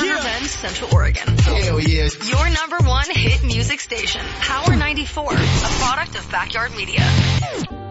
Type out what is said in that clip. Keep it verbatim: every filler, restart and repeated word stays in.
River Yeah. Bend, Central Oregon. Hell yeah. Your number one hit music station, Power ninety-four, a product of Backyard Media.